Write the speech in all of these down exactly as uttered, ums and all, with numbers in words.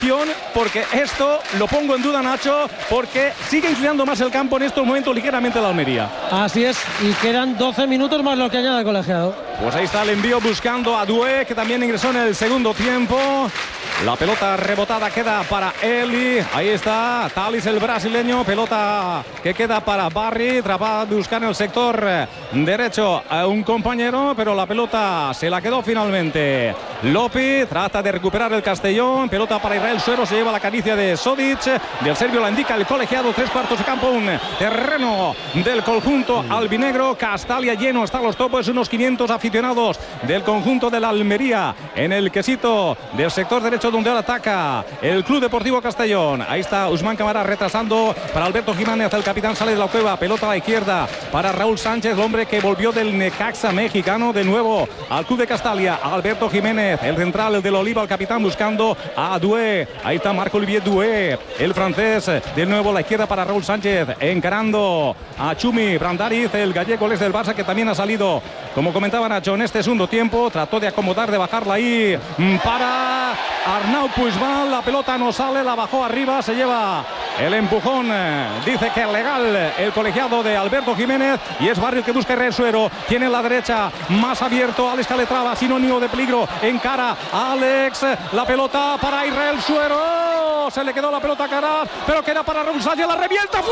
porque esto lo pongo en duda, Nacho, porque sigue inclinando más el campo en estos momentos ligeramente la Almería. Así es, y quedan doce minutos más lo que añade el colegiado. Pues ahí está el envío buscando a Doué, que también ingresó en el segundo tiempo. La pelota rebotada queda para Eli. Ahí está Thalys, el brasileño. Pelota que queda para Barry. Trata de buscar en el sector derecho a un compañero, pero la pelota se la quedó finalmente Lopi. Trata de recuperar el Castellón. Pelota para Israel Suero. Se lleva la caricia de Sodic. Del serbio la indica el colegiado. Tres cuartos de campo. Un terreno del conjunto albinegro. Castalia lleno. Hasta los topos. Unos quinientos aficionados del conjunto de la Almería en el quesito del sector derecho, donde ahora ataca el Club Deportivo Castellón. Ahí está Usman Camara retrasando para Alberto Jiménez. El capitán sale de la cueva. Pelota a la izquierda para Raúl Sánchez, el hombre que volvió del Necaxa mexicano de nuevo al Club de Castalia. Alberto Jiménez, el central, el del Oliva, el capitán buscando a Doué. Ahí está Marc-Olivier Doué, el francés. De nuevo a la izquierda para Raúl Sánchez, encarando a Chumi Brandariz, el gallego, el del Barça, que también ha salido, como comentaba Nacho, en este segundo tiempo. Trató de acomodar, de bajarla ahí para Arnau Puigmal. La pelota no sale, la bajó arriba, se lleva el empujón. Dice que es legal el colegiado de Alberto Jiménez, y es Barrio que busca Israel Suero. Tiene la derecha más abierto, Alex Calatrava, sinónimo de peligro. Encara a Alex, la pelota para Israel Suero. Se le quedó la pelota a Caraz, pero queda para Raúl Sánchez, la revienta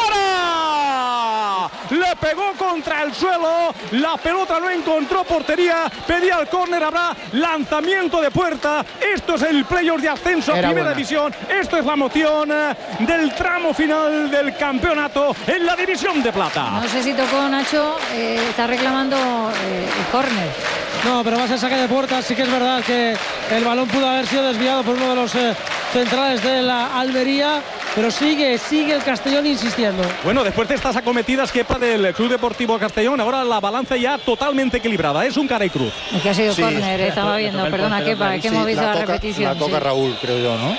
fuera. Le pegó contra el suelo, la pelota no encontró portería, pedía el córner, habrá lanzamiento de puerta. Esto es el playoff de ascenso a Era Primera buena. División. Esto es la moción del tramo final del campeonato en la División de Plata. No sé si tocó, Nacho, eh, está reclamando eh, el córner. No, pero va a ser saque de puerta. Sí que es verdad que el balón pudo haber sido desviado por uno de los eh, centrales de la Almería, pero sigue, sigue el Castellón insistiendo. Bueno, después de estas acometidas, Kepa, del Club Deportivo Castellón, ahora la balanza ya totalmente equilibrada. Es un cara y cruz. Es que ha sido sí, córner, estaba viendo. Perdona, Kepa, es que sí, hemos visto la, la toca, repetición. La toca sí. Raúl, creo yo, ¿no?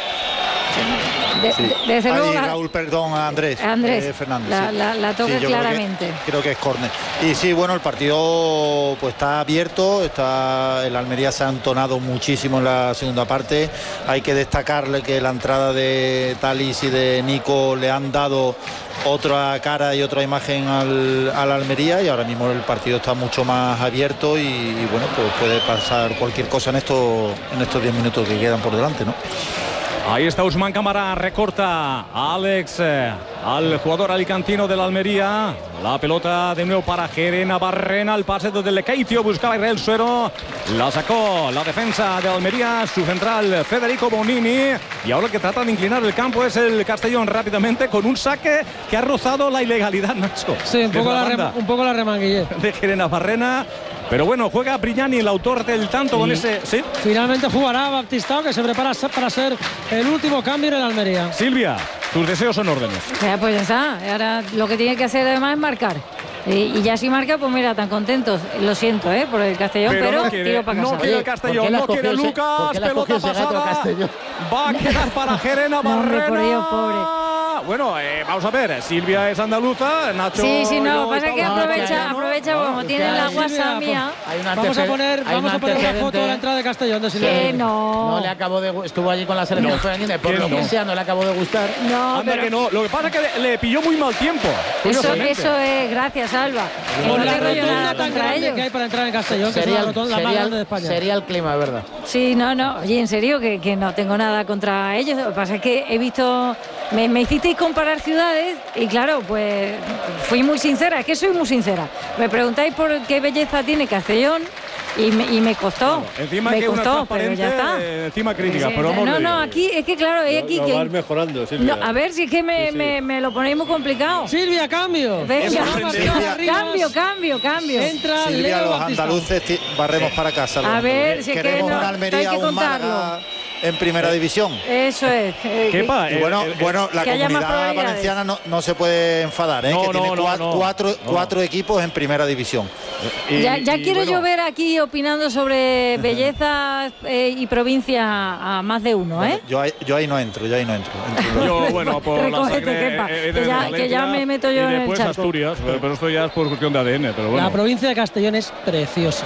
De, sí. de, desde luego, Ay, Raúl, perdón, a Andrés, Andrés eh, Fernández. La, sí. la, la toca sí, claramente. Creo que, creo que es córner. Y sí, bueno, el partido pues está abierto, está, el Almería se ha entonado muchísimo en la segunda parte. Hay que destacarle que la entrada de Thalys y de Nico le han dado otra cara y otra imagen al, al Almería, y ahora mismo el partido está mucho más abierto y, y bueno, pues puede pasar cualquier cosa en estos en estos diez minutos que quedan por delante, ¿no? Ahí está Usman Camara, recorta a Alex, eh, al jugador alicantino de la Almería. La pelota de nuevo para Gerena Barrena, el pase desde Lekeitio, buscaba Israel Suero. La sacó la defensa de Almería, su central Federico Bonini. Y ahora el que trata de inclinar el campo es el Castellón rápidamente, con un saque que ha rozado la ilegalidad, Nacho. Sí, un poco, la, la un poco la remanguille de Gerena Barrena. Pero bueno, juega Brignani, el autor del tanto, sí. Con ese... ¿sí? Finalmente jugará Baptistao, que se prepara para ser el último cambio en el Almería. Silvia, tus deseos son órdenes. Ya, pues ya está. Ahora lo que tiene que hacer además es marcar. Y, y ya si marca, pues mira, tan contentos. Lo siento, ¿eh? Por el Castellón, pero, pero no quiere, tiro para casa. No quiere el Castellón, no quiere Lucas, pelota pasada. Va a quedar para Gerena Barrena. No, por Dios, pobre. Bueno, eh, vamos a ver, Silvia es andaluza, Nacho... Sí, sí, no, yo, pasa que aprovecha, no, aprovecha no, como tiene la WhatsApp mía. Vamos a poner, vamos a poner una foto de la entrada de Castellón de Silvia. Que no. No le acabó de estuvo allí con la selección no. femenina, por lo que sea, no le acabó de gustar. No, Anda pero... que no, lo que pasa es que le, le pilló muy mal tiempo. Eso, eso es, gracias, Alba. Con la rotonda tan grande que hay para entrar en Castellón, que es la rotonda más grande de España. Sería el clima, ¿verdad? Sí, no, no, oye, en serio, que, que no tengo nada contra ellos. Lo que pasa es que he visto, me, me hicisteis comparar ciudades y claro, pues fui muy sincera, es que soy muy sincera. Me preguntáis por qué belleza tiene Castellón y me, y me costó. Bueno, encima me que costó, una pero ya está. Eh, encima crítica, sí, pero no, no, aquí es que claro, hay aquí lo, que lo vas mejorando, Silvia. No, a ver si es que me, sí, sí. me, me lo ponéis muy complicado. Silvia, cambio. Venga, Silvia, cambio, cambio, cambio. Entra Silvia, Leo los Baptista. Andaluces barremos para casa. A ver, si es que no, una Almería, hay que un Málaga en primera división. Eso es. Eh, Kepa, y bueno, el, el, bueno, la comunidad valenciana no, no se puede enfadar, ¿eh? No, que no, tiene no, cuatro, no, cuatro, no. cuatro equipos en primera división. Y, ya ya y, quiero bueno. yo ver aquí opinando sobre belleza eh, y provincia a más de uno, ¿eh? Bueno, yo, ahí, yo ahí no entro, yo ahí no entro. entro yo, bueno, por Recógete, la sangre, Kepa, eh, que, ya, que ya me meto yo y en el después charco. Asturias, pero, pero esto ya es por cuestión de A D N. Pero bueno. La provincia de Castellón es preciosa.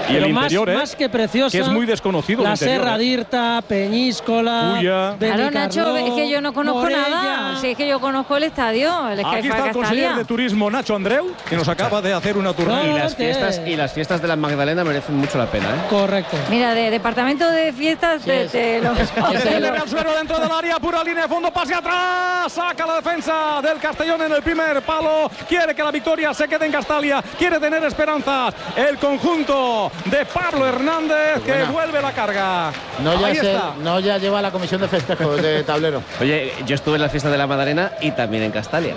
Y Pero el más, interior, ¿eh? más que preciosa. Que es muy desconocido. La el interior, Serra ¿eh? d'Irta, Peñíscola. Uya. Claro, Nacho, Benicarló, es que yo no conozco Morella. nada. Si es que yo conozco el estadio, el Aquí Sky está el conseller de turismo Nacho Andreu, que nos acaba de hacer una turna. No, Y no, las que- fiestas y las fiestas de la Magdalena merecen mucho la pena, ¿eh? Correcto. Mira, de departamento de fiestas Sí, te, es- te lo... es- El es de el- Real Suero dentro del área, pura línea de fondo, pase atrás, saca la defensa del Castellón en el primer palo, quiere que la victoria se quede en Castalia, quiere tener esperanzas, el conjunto de Pablo Hernández que buena. vuelve la carga. No ya, Ahí se- está. no ya lleva la comisión de festejos de tablero. Oye, yo estuve en la fiesta de la Magdalena y también en Castalia.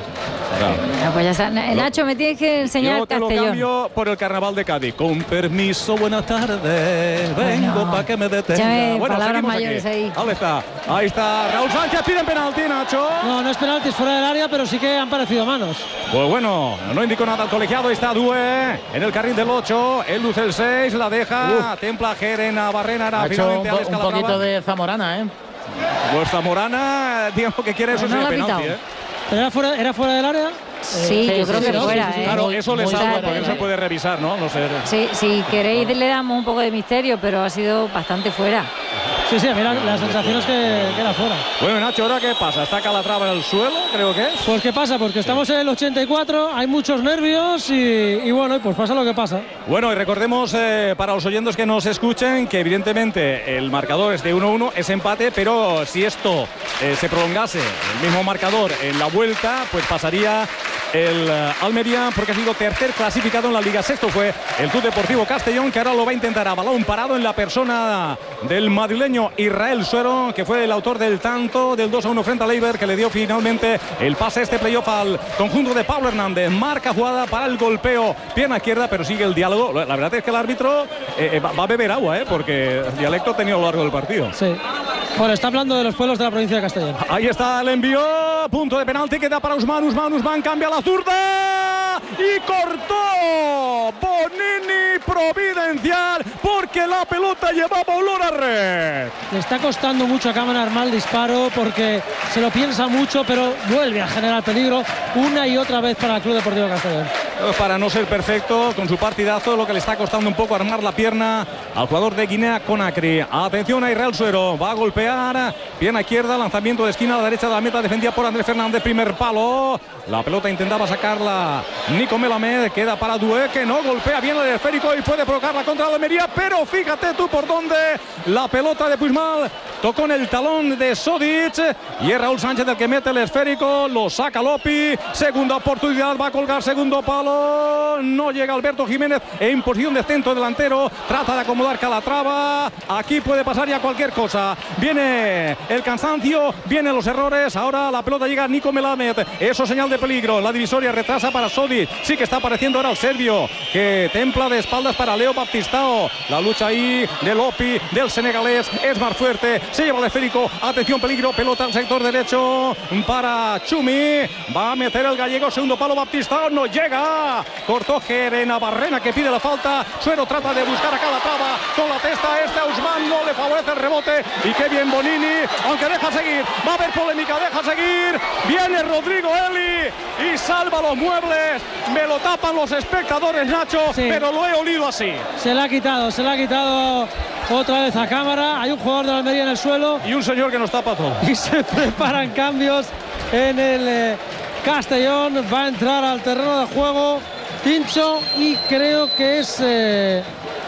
Ah, pues ya está. Na- Nacho, me tienes que enseñar Yo te lo Castellón. cambio por el Carnaval de Cádiz. Con permiso, buenas tardes. Vengo Bueno, para que me detenga. ya ve, Bueno, palabras seguimos mayores aquí. ahí. Ahí está. Ahí está. Raúl Sánchez piden penalti, Nacho. No, no es penalti, es fuera del área, pero sí que han parecido manos. Pues bueno, no indicó nada al colegiado. Ahí está Due en el carril del ocho. Él luce el seis, la deja. Templa Gerena Barrena. Era Ha hecho finalmente un, po- Alex un Calatrava. poquito de Zamorana, ¿eh? Pues Zamorana, digamos que quiere eso, Pues no sería lo ha penalti. pitado. ¿eh? ¿Pero era fuera, era fuera del área? Sí, Sí, yo sí, creo sí, que sí, fuera, sí, sí. ¿eh? Claro, Muy- eso le muy salva fuera, porque no se ¿eh? puede revisar, ¿no? No sé. Sí, si queréis le damos un poco de misterio, pero ha sido bastante fuera. Sí, sí, mira, la sensación es que, que era fuera. Bueno, Nacho, ¿ahora qué pasa? ¿Está Calatrava en el suelo? Creo que es. Pues ¿qué pasa? Porque estamos en el ochenta y cuatro, hay muchos nervios y, y bueno, pues pasa lo que pasa. Bueno, y recordemos eh, para los oyentes que nos escuchen que evidentemente el marcador es de uno uno, es empate, pero si esto eh, se prolongase, el mismo marcador en la vuelta, pues pasaría el eh, Almería porque ha sido tercer clasificado en la Liga. Sexto fue el Club Deportivo Castellón, que ahora lo va a intentar a balón parado en la persona del madrileño Israel Suero, que fue el autor del tanto del dos a uno frente al Eibar, que le dio finalmente el pase a este playoff al conjunto de Pablo Hernández. Marca jugada para el golpeo, pierna izquierda, pero sigue el diálogo. La verdad es que el árbitro eh, eh, va va a beber agua, eh, porque el dialecto ha tenido a lo largo del partido. Sí. Bueno, está hablando de los pueblos de la provincia de Castellón. Ahí está el envío, punto de penalti, queda para Usman, Usman, Usman cambia la zurda y cortó Bonini, providencial, porque la pelota llevaba olor a red. Le está costando mucho a Cámara armar el disparo porque se lo piensa mucho, pero vuelve a generar peligro una y otra vez para el Club Deportivo Castellón. Para no ser perfecto con su partidazo, lo que le está costando un poco armar la pierna al jugador de Guinea Conakry. Atención a Israel Suero, va a golpear, pierna izquierda, lanzamiento de esquina a la derecha de la meta, defendida por Andrés Fernández, primer palo, la pelota intentaba sacarla Nico Melamed, queda para Due, que no golpea bien el esférico y puede provocarla contra la Almería, pero fíjate tú por dónde la pelota de Puigmal tocó en el talón de Sodic y es Raúl Sánchez el que mete el esférico, lo saca Lopi, segunda oportunidad, va a colgar segundo palo, no llega Alberto Jiménez en posición de centro delantero, trata de acomodar Calatrava, aquí puede pasar ya cualquier cosa, viene el cansancio, vienen los errores, ahora la pelota llega a Nico Melamed, eso señal de peligro, la divisoria retrasa para Sodic, sí que está apareciendo ahora el serbio, que templa de espaldas para Leo Baptistao, la lucha ahí de Lopi, del senegalés, es más fuerte, se lleva el esférico, atención peligro, pelota al sector derecho para Chumi, va a meter el gallego, segundo palo Baptistao, no llega, cortó Gerena Barrena que pide la falta, Suero trata de buscar a Calatrava con la testa, este a Usman no le favorece el rebote y qué bien Bonini, aunque deja seguir, va a haber polémica, deja seguir, viene Rodrigo Eli y salva los muebles, me lo tapan los espectadores Nacho, Sí. pero lo he olido así. Se la ha quitado, se la ha quitado otra vez a Cámara, hay un jugador de la Almería en el suelo Y un señor que nos tapa todo. y se preparan cambios en el eh, Castellón, va a entrar al terreno de juego Tincho y creo que es eh,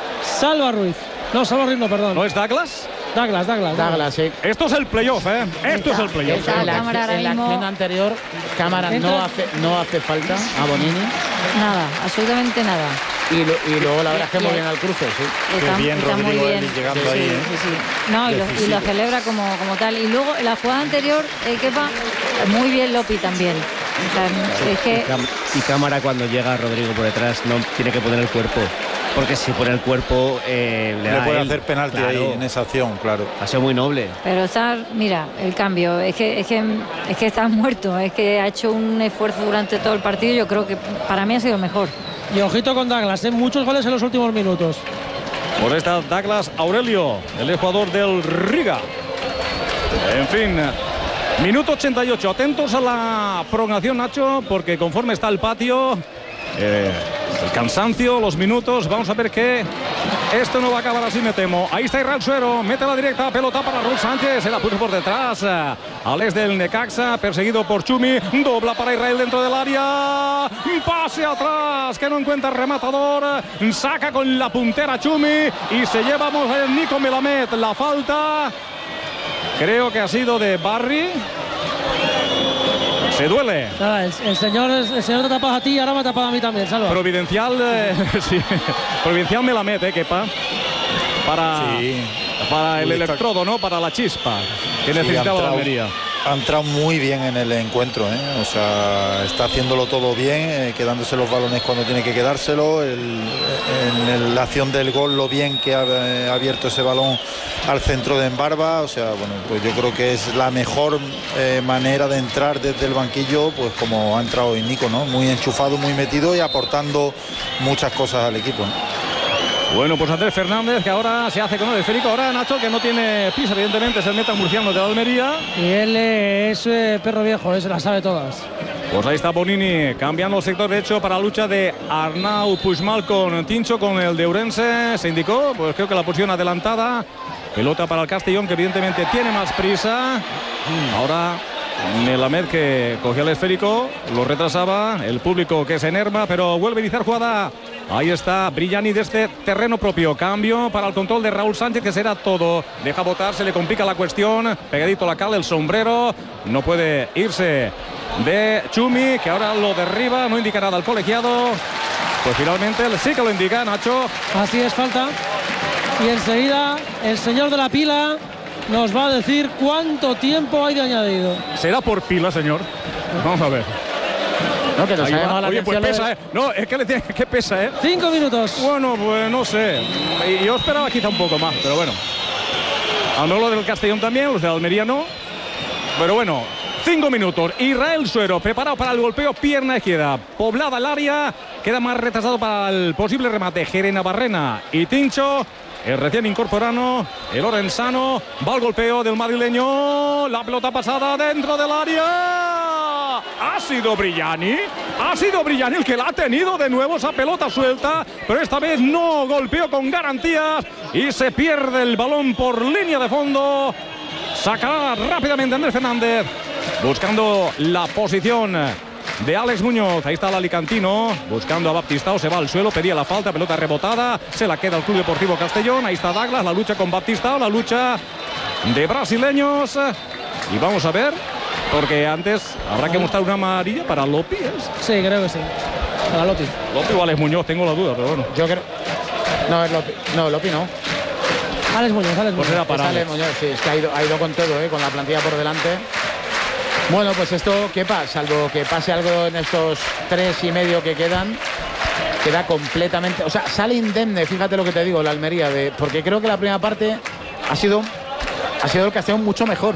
Salva Ruiz, no, Salva Ruiz no, perdón, ¿No es Douglas? Douglas, Douglas, Douglas, sí. Esto es el playoff, ¿eh? Esto es el playoff. Está En la, Cámara ahora en la mismo. acción anterior, Cámara no Entra- hace, no hace falta a Bonini. Nada, absolutamente nada. Y, lo- y luego la verdad es que Y- muy bien al cruce, sí. Está, bien está muy Rodrigo bien. Eli llegando Sí, ahí, sí, ¿eh? sí, sí. No, y lo, y lo Decisivo. celebra como, como tal. Y luego en la jugada anterior, eh, Kepa, muy bien Lopi también. O sea, es Y, que Cam- y Cámara cuando llega Rodrigo por detrás no tiene que poner el cuerpo, porque si pone el cuerpo eh, le, Le da puede a él. hacer penalti Claro, ahí en esa acción, claro. ha sido muy noble. Pero está, mira, el cambio, es que, es que es que está muerto, es que ha hecho un esfuerzo durante todo el partido, yo creo que para mí ha sido mejor. y ojito con Douglas, ¿eh? Muchos goles en los últimos minutos. Por esta Douglas Aurelio, el jugador del Riga. En fin, minuto ochenta y ocho. Atentos a la prolongación, Nacho, porque conforme está el patio, eh, El cansancio, los minutos, vamos a ver que esto no va a acabar así, me temo. Ahí está Israel Suero, mete la directa, pelota para Raúl Sánchez, se la puso por detrás. Alex del Necaxa, perseguido por Chumi, dobla para Israel dentro del área, pase atrás, que no encuentra rematador, saca con la puntera Chumi y se llevamos a Nico Melamed. La falta, creo que ha sido de Barry. Se duele. Nada, el, el señor el señor te ha tapado a ti y ahora me ha tapado a mí también, Salva. Providencial, eh, sí, Providencial Melamed, eh, Kepa. Para, sí. para el Uy, electrodo, ¿no? Para la chispa que sí, necesitaba la Almería. Ha entrado muy bien en el encuentro, ¿eh? O sea, está haciéndolo todo bien, eh, quedándose los balones cuando tiene que quedárselo. El, en el, la acción del gol, lo bien que ha eh, abierto ese balón al centro de Embarba. O sea, bueno, pues yo creo que es la mejor eh, manera de entrar desde el banquillo, pues como ha entrado hoy Nico, ¿no? Muy enchufado, muy metido y aportando muchas cosas al equipo, ¿no? Bueno, pues Andrés Fernández, que ahora se hace con el esférico. Ahora Nacho, que no tiene pisa, evidentemente, es el meta murciano de la Almería. Y él eh, es eh, perro viejo, eh, se las sabe todas. Pues ahí está Bonini, cambiando el sector derecho para la lucha de Arnau Puigmal con Tincho, con el de Ourense. Se indicó, pues creo que la posición adelantada. Pelota para el Castellón, que evidentemente tiene más prisa. Ahora Melamed, que cogió el esférico, lo retrasaba. El público que se enerva, pero vuelve a iniciar jugada. Ahí está Brillani desde terreno propio. Cambio para el control de Raúl Sánchez, que será todo. Deja botar, se le complica la cuestión. Pegadito la cal, el sombrero. No puede irse de Chumi, que ahora lo derriba. No indica nada al colegiado. Pues finalmente sí que lo indica, Nacho. Así es, falta. Y enseguida el señor de la pila nos va a decir cuánto tiempo hay de añadido. ¿Será por pila, señor? Vamos a ver. No, que nos ha llamado la Oye, pues atención pesa, de... ¿eh? No, es que le tiene que pesa, ¿eh? Cinco minutos. Bueno, pues no sé. Yo esperaba quizá un poco más, pero bueno. Al menos lo del Castellón también, los de Almería no. Pero bueno, cinco minutos. Israel Suero, preparado para el golpeo, pierna izquierda. Poblada el área, queda más retrasado para el posible remate. Gerena Barrena y Tincho. El recién incorporado, el orensano, va al golpeo del madrileño. La pelota pasada dentro del área. Ha sido Brillani, ha sido Brillani el que la ha tenido de nuevo esa pelota suelta, pero esta vez no golpeó con garantías y se pierde el balón por línea de fondo. Sacará rápidamente Andrés Fernández, buscando la posición de Alex Muñoz. Ahí está el alicantino buscando a Baptistao, se va al suelo, pedía la falta, pelota rebotada, se la queda el Club Deportivo Castellón. Ahí está Douglas, la lucha con Baptistao, la lucha de brasileños. Y vamos a ver, porque antes habrá que mostrar una amarilla para Lopi, ¿eh? Sí, creo que sí, para Lopi. Lopi o Alex Muñoz, tengo la duda, pero bueno. Yo creo... No, es Lopi, no, Lopi no. Alex Muñoz, Alex Muñoz. Pues era para es Alex Muñoz, sí, es que ha ido, ha ido con todo, ¿eh? Con la plantilla por delante. Bueno, pues esto, ¿qué pasa? Salvo que pase algo en estos tres y medio que quedan, queda completamente... O sea, sale indemne, fíjate lo que te digo, la Almería, de, porque creo que la primera parte ha sido, ha sido el Castellón mucho mejor.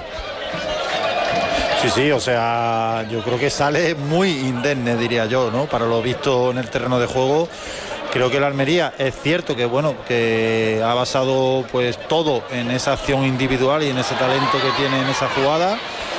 Sí, sí, o sea, yo creo que sale muy indemne, diría yo, ¿no? Para lo visto en el terreno de juego. Creo que la Almería es cierto que bueno, que ha basado pues todo en esa acción individual y en ese talento que tiene en esa jugada,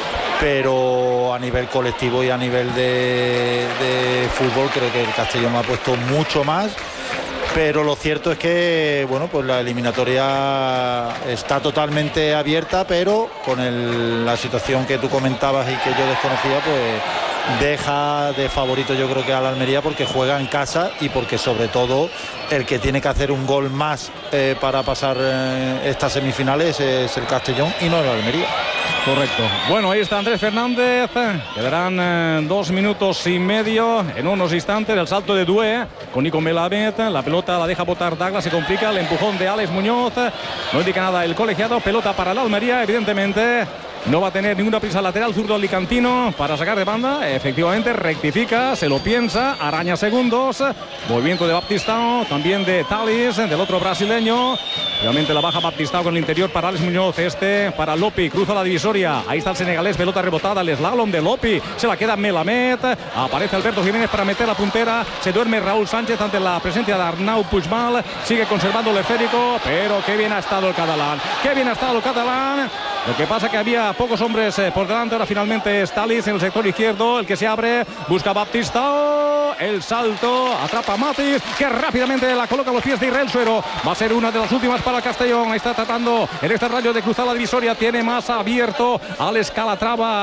pero a nivel colectivo y a nivel de, de fútbol creo que el Castellón ha puesto mucho más. Pero lo cierto es que bueno, pues la eliminatoria está totalmente abierta, pero con el, la situación que tú comentabas y que yo desconocía, pues deja de favorito yo creo que a la Almería, porque juega en casa y porque sobre todo el que tiene que hacer un gol más eh, para pasar eh, estas semifinales es el Castellón y no el Almería. Correcto. Bueno, ahí está Andrés Fernández. Quedarán eh, dos minutos y medio en unos instantes. El salto de Doué con Nico Melamed. La pelota la deja botar Douglas, se complica. El empujón de Alex Muñoz. No indica nada el colegiado. Pelota para la Almería, evidentemente. No va a tener ninguna prisa lateral zurdo alicantino para sacar de banda. Efectivamente rectifica, se lo piensa, araña segundos. Movimiento de Baptistao, también de Thalys, del otro brasileño. Realmente la baja Baptistao con el interior para Alex Muñoz, este para Lopi, cruza la divisoria. Ahí está el senegalés, pelota rebotada, el slalom de Lopi. Se la queda Melamed, aparece Alberto Jiménez para meter la puntera. Se duerme Raúl Sánchez ante la presencia de Arnau Puigmal. Sigue conservando el esférico, pero qué bien ha estado el catalán. Qué bien ha estado el catalán. Lo que pasa que había pocos hombres eh, por delante. Ahora finalmente es Talis en el sector izquierdo, el que se abre, busca Baptista. ¡Oh! El salto, atrapa a Matis, que rápidamente la coloca a los pies de Israel Suero. Va a ser una de las últimas para el Castellón. Ahí está tratando en este rayo de cruzar la divisoria. Tiene más abierto al Escalatrava.